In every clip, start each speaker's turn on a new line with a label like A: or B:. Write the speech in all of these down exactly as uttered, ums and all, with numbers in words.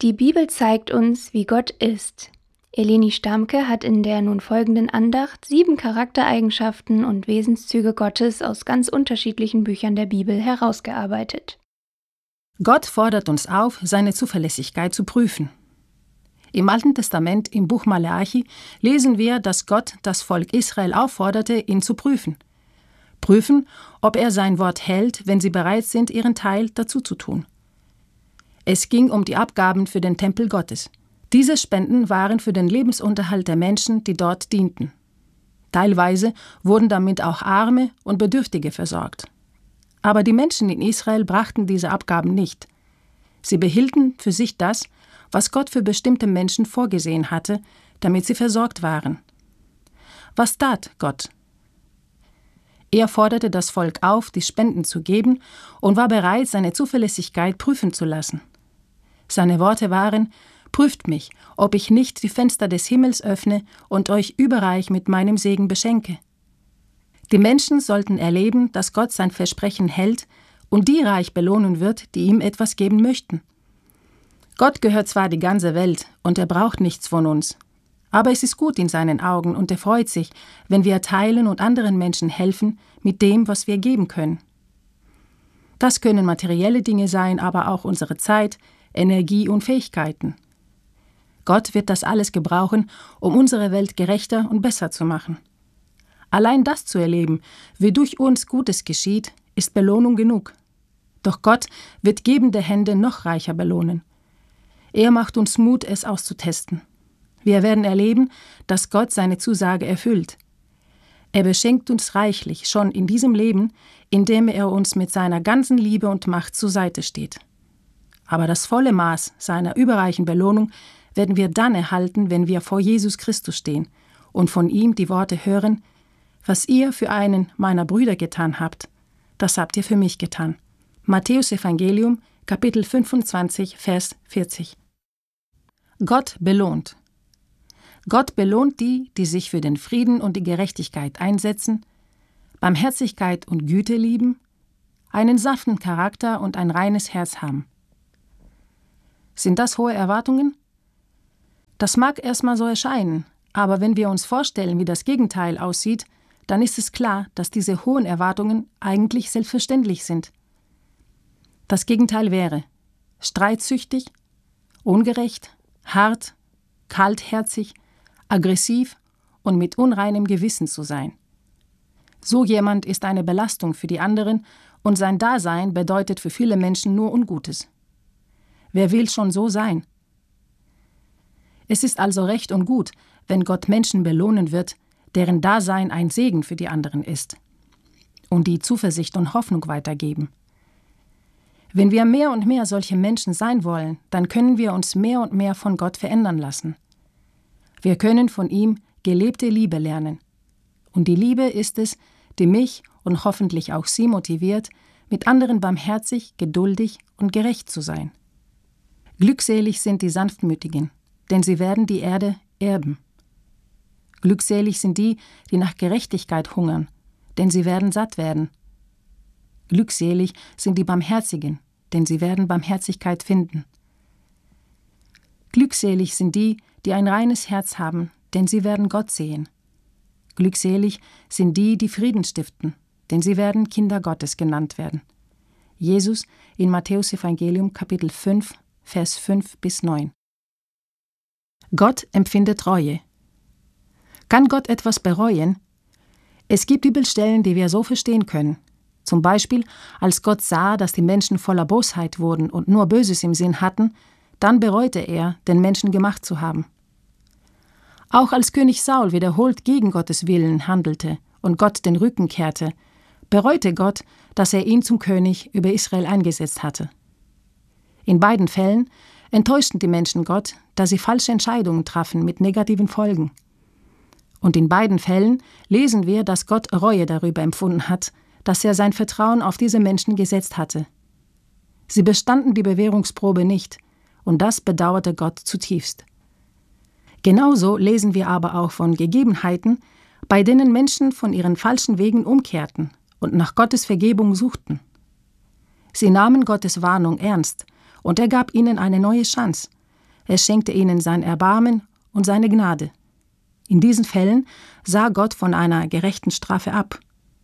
A: Die Bibel zeigt uns, wie Gott ist. Eleni Stamke hat in der nun folgenden Andacht sieben Charaktereigenschaften und Wesenszüge Gottes aus ganz unterschiedlichen Büchern der Bibel herausgearbeitet.
B: Gott fordert uns auf, seine Zuverlässigkeit zu prüfen. Im Alten Testament, im Buch Maleachi, lesen wir, dass Gott das Volk Israel aufforderte, ihn zu prüfen. Prüfen, ob er sein Wort hält, wenn sie bereit sind, ihren Teil dazu zu tun. Es ging um die Abgaben für den Tempel Gottes. Diese Spenden waren für den Lebensunterhalt der Menschen, die dort dienten. Teilweise wurden damit auch Arme und Bedürftige versorgt. Aber die Menschen in Israel brachten diese Abgaben nicht. Sie behielten für sich das, was Gott für bestimmte Menschen vorgesehen hatte, damit sie versorgt waren. Was tat Gott? Er forderte das Volk auf, die Spenden zu geben und war bereit, seine Zuverlässigkeit prüfen zu lassen. Seine Worte waren: Prüft mich, ob ich nicht die Fenster des Himmels öffne und euch überreich mit meinem Segen beschenke. Die Menschen sollten erleben, dass Gott sein Versprechen hält und die reich belohnen wird, die ihm etwas geben möchten. Gott gehört zwar die ganze Welt und er braucht nichts von uns, aber es ist gut in seinen Augen und er freut sich, wenn wir teilen und anderen Menschen helfen mit dem, was wir geben können. Das können materielle Dinge sein, aber auch unsere Zeit, Energie und Fähigkeiten. Gott wird das alles gebrauchen, um unsere Welt gerechter und besser zu machen. Allein das zu erleben, wie durch uns Gutes geschieht, ist Belohnung genug. Doch Gott wird gebende Hände noch reicher belohnen. Er macht uns Mut, es auszutesten. Wir werden erleben, dass Gott seine Zusage erfüllt. Er beschenkt uns reichlich schon in diesem Leben, indem er uns mit seiner ganzen Liebe und Macht zur Seite steht. Aber das volle Maß seiner überreichen Belohnung werden wir dann erhalten, wenn wir vor Jesus Christus stehen und von ihm die Worte hören: Was ihr für einen meiner Brüder getan habt, das habt ihr für mich getan. Matthäus Evangelium, Kapitel fünfundzwanzig, Vers vierzig. Gott belohnt. Gott belohnt die, die sich für den Frieden und die Gerechtigkeit einsetzen, Barmherzigkeit und Güte lieben, einen sanften Charakter und ein reines Herz haben. Sind das hohe Erwartungen? Das mag erstmal so erscheinen, aber wenn wir uns vorstellen, wie das Gegenteil aussieht, dann ist es klar, dass diese hohen Erwartungen eigentlich selbstverständlich sind. Das Gegenteil wäre streitsüchtig, ungerecht, hart, kaltherzig, aggressiv und mit unreinem Gewissen zu sein. So jemand ist eine Belastung für die anderen und sein Dasein bedeutet für viele Menschen nur Ungutes. Wer will schon so sein? Es ist also recht und gut, wenn Gott Menschen belohnen wird, deren Dasein ein Segen für die anderen ist und die Zuversicht und Hoffnung weitergeben. Wenn wir mehr und mehr solche Menschen sein wollen, dann können wir uns mehr und mehr von Gott verändern lassen. Wir können von ihm gelebte Liebe lernen. Und die Liebe ist es, die mich und hoffentlich auch Sie motiviert, mit anderen barmherzig, geduldig und gerecht zu sein. Glückselig sind die Sanftmütigen, denn sie werden die Erde erben. Glückselig sind die, die nach Gerechtigkeit hungern, denn sie werden satt werden. Glückselig sind die Barmherzigen, denn sie werden Barmherzigkeit finden. Glückselig sind die, die ein reines Herz haben, denn sie werden Gott sehen. Glückselig sind die, die Frieden stiften, denn sie werden Kinder Gottes genannt werden. Jesus in Matthäus Evangelium Kapitel fünf, Vers fünf bis neun. Gott empfindet Reue. Kann Gott etwas bereuen? Es gibt Bibelstellen, die wir so verstehen können. Zum Beispiel, als Gott sah, dass die Menschen voller Bosheit wurden und nur Böses im Sinn hatten, dann bereute er, den Menschen gemacht zu haben. Auch als König Saul wiederholt gegen Gottes Willen handelte und Gott den Rücken kehrte, bereute Gott, dass er ihn zum König über Israel eingesetzt hatte. In beiden Fällen enttäuschten die Menschen Gott, da sie falsche Entscheidungen trafen mit negativen Folgen. Und in beiden Fällen lesen wir, dass Gott Reue darüber empfunden hat, dass er sein Vertrauen auf diese Menschen gesetzt hatte. Sie bestanden die Bewährungsprobe nicht, und das bedauerte Gott zutiefst. Genauso lesen wir aber auch von Gegebenheiten, bei denen Menschen von ihren falschen Wegen umkehrten und nach Gottes Vergebung suchten. Sie nahmen Gottes Warnung ernst, und er gab ihnen eine neue Chance, Er schenkte ihnen sein Erbarmen und seine Gnade. In diesen Fällen sah Gott von einer gerechten Strafe ab.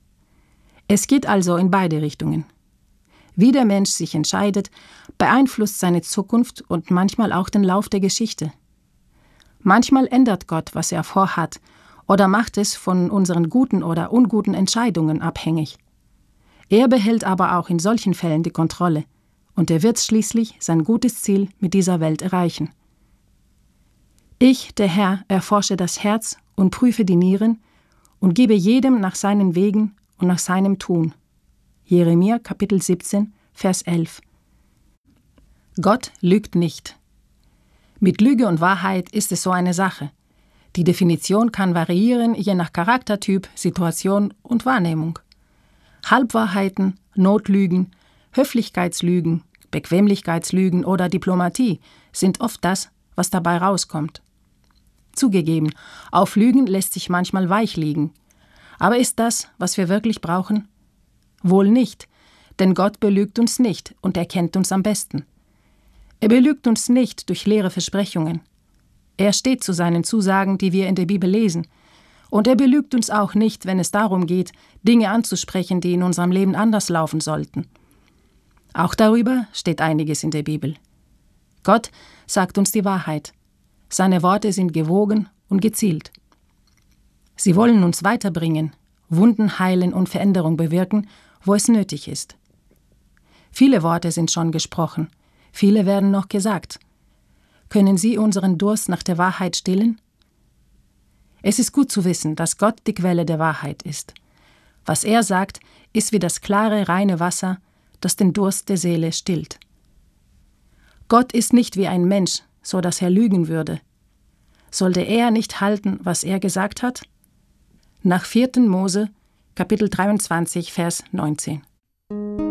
B: Es geht also in beide Richtungen. Wie der Mensch sich entscheidet, beeinflusst seine Zukunft und manchmal auch den Lauf der Geschichte. Manchmal ändert Gott, was er vorhat, oder macht es von unseren guten oder unguten Entscheidungen abhängig. Er behält aber auch in solchen Fällen die Kontrolle, und er wird schließlich sein gutes Ziel mit dieser Welt erreichen. Ich, der Herr, erforsche das Herz und prüfe die Nieren und gebe jedem nach seinen Wegen und nach seinem Tun. Jeremia Kapitel siebzehn, Vers elf. Gott lügt nicht. Mit Lüge und Wahrheit ist es so eine Sache. Die Definition kann variieren, je nach Charaktertyp, Situation und Wahrnehmung. Halbwahrheiten, Notlügen, Höflichkeitslügen, Bequemlichkeitslügen oder Diplomatie sind oft das, was dabei rauskommt. Zugegeben, auf Lügen lässt sich manchmal weich liegen. Aber ist das, was wir wirklich brauchen? Wohl nicht, denn Gott belügt uns nicht und er kennt uns am besten. Er belügt uns nicht durch leere Versprechungen. Er steht zu seinen Zusagen, die wir in der Bibel lesen. Und er belügt uns auch nicht, wenn es darum geht, Dinge anzusprechen, die in unserem Leben anders laufen sollten. Auch darüber steht einiges in der Bibel. Gott sagt uns die Wahrheit. Seine Worte sind gewogen und gezielt. Sie wollen uns weiterbringen, Wunden heilen und Veränderung bewirken, wo es nötig ist. Viele Worte sind schon gesprochen, viele werden noch gesagt. Können sie unseren Durst nach der Wahrheit stillen? Es ist gut zu wissen, dass Gott die Quelle der Wahrheit ist. Was er sagt, ist wie das klare, reine Wasser, das den Durst der Seele stillt. Gott ist nicht wie ein Mensch, so dass er lügen würde. Sollte er nicht halten, was er gesagt hat? Nach vierten Mose, Kapitel dreiundzwanzig, Vers neunzehn.